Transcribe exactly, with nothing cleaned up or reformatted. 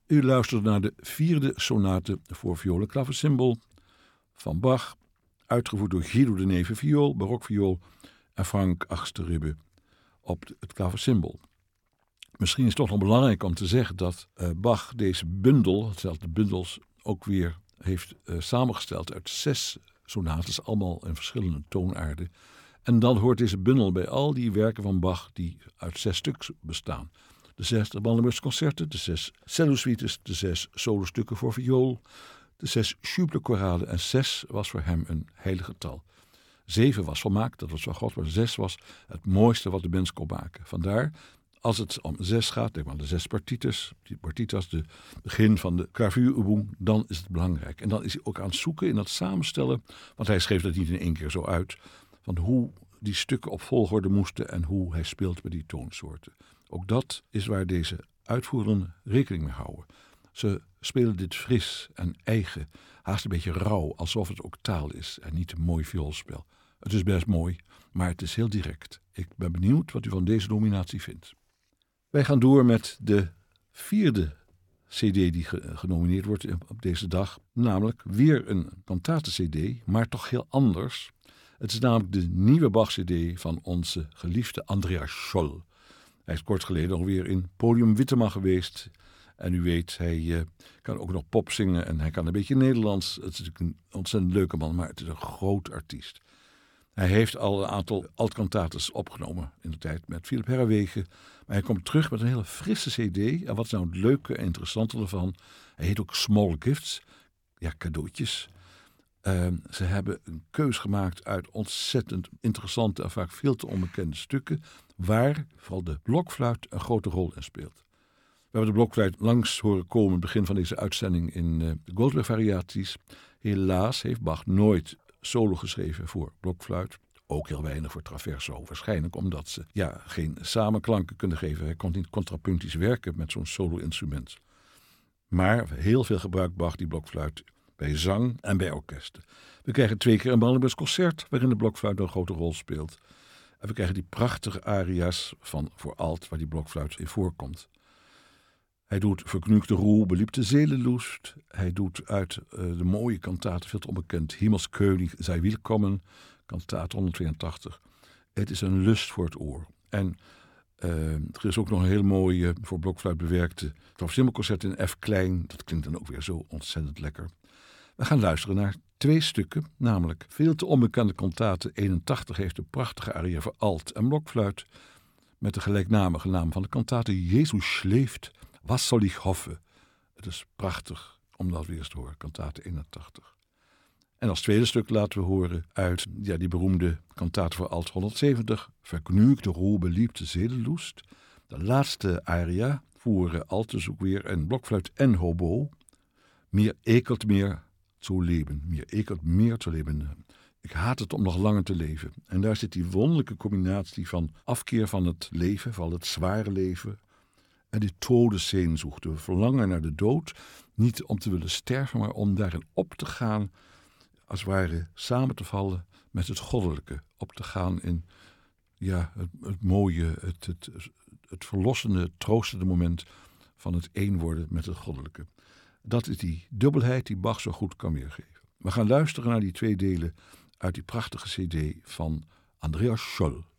U luistert naar de vierde sonate voor viool en klavecimbal van Bach, uitgevoerd door Guido de Neve viool, barokviool en Frank Achterribbe op het klavecimbal. Misschien is het toch nog belangrijk om te zeggen dat uh, Bach deze bundel, hetzelfde bundels, ook weer heeft uh, samengesteld uit zes sonates, allemaal in verschillende toonaarden. En dan hoort deze bundel bij al die werken van Bach die uit zes stuks bestaan. De zes Brandenburgsconcerten, de zes cellosuites, de zes solostukken voor viool, de zes Schubert-koralen en zes was voor hem een heilig getal. Zeven was volmaakt, dat was van God, maar zes was het mooiste wat de mens kon maken. Vandaar, als het om zes gaat, denk maar aan de zes partitas, die partitas, de begin van de klavuurübung, dan is het belangrijk. En dan is hij ook aan het zoeken in dat samenstellen, want hij schreef dat niet in één keer zo uit, van hoe die stukken op volgorde moesten en hoe hij speelt met die toonsoorten. Ook dat is waar deze uitvoerenden rekening mee houden. Ze spelen dit fris en eigen, haast een beetje rauw, alsof het ook taal is en niet een mooi vioolspel. Het is best mooi, maar het is heel direct. Ik ben benieuwd wat u van deze nominatie vindt. Wij gaan door met de vierde cd die genomineerd wordt op deze dag. Namelijk weer een cantate-cd, maar toch heel anders. Het is namelijk de nieuwe Bach-cd van onze geliefde Andreas Scholl. Hij is kort geleden alweer in Podium Witteman geweest. En u weet, hij uh, kan ook nog pop zingen en hij kan een beetje Nederlands. Het is natuurlijk een ontzettend leuke man, maar het is een groot artiest. Hij heeft al een aantal altcantates opgenomen in de tijd met Philip Herrewegen. Maar hij komt terug met een hele frisse cd. En wat is nou het leuke en interessante ervan? Hij heet ook Small Gifts. Ja, cadeautjes. Uh, ze hebben een keus gemaakt uit ontzettend interessante en vaak veel te onbekende stukken, waar vooral de blokfluit een grote rol in speelt. We hebben de blokfluit langs horen komen in het begin van deze uitzending in uh, de Goldberg-variaties. Helaas heeft Bach nooit solo geschreven voor blokfluit. Ook heel weinig voor traverso. Waarschijnlijk omdat ze ja, geen samenklanken kunnen geven. Hij kon niet contrapuntisch werken met zo'n solo-instrument. Maar heel veel gebruikt Bach die blokfluit bij zang en bij orkesten. We krijgen twee keer een Brandenburgsconcert waarin de blokfluit een grote rol speelt. En we krijgen die prachtige aria's van voor alt waar die blokfluit in voorkomt. Hij doet Vergnügte Ruhe, beliebte Seelenlust. Hij doet uit uh, de mooie kantate, veel te onbekend, Himmelskönig sei willkommen, kantate honderdtweeëntachtig. Het is een lust voor het oor. En uh, er is ook nog een heel mooie, voor blokfluit bewerkte klavecimbalconcert in F klein. Dat klinkt dan ook weer zo ontzettend lekker. We gaan luisteren naar twee stukken, namelijk veel te onbekende kantate eenentachtig heeft een prachtige aria voor alt en blokfluit met de gelijknamige naam van de kantate Jezus schläft, was soll ich hoffen. Het is prachtig om dat weer eens te horen, kantate eenentachtig. En als tweede stuk laten we horen uit ja, die beroemde kantate voor alt honderdzeventig, Vergnügte Ruhe, beliebte Seelenlust. De laatste aria voor altes ook weer en blokfluit en hobo. Mir ekelt meer zu leben. Mir ekelt meer te leven. Ik haat het om nog langer te leven. En daar zit die wonderlijke combinatie van afkeer van het leven, van het zware leven, en die todessehnsucht, we verlangen naar de dood, niet om te willen sterven, maar om daarin op te gaan, als het ware samen te vallen met het goddelijke. Op te gaan in ja, het, het mooie, het, het, het verlossende, het troostende moment van het één worden met het goddelijke. Dat is die dubbelheid die Bach zo goed kan weergeven. We gaan luisteren naar die twee delen uit die prachtige cd van Andreas Scholl.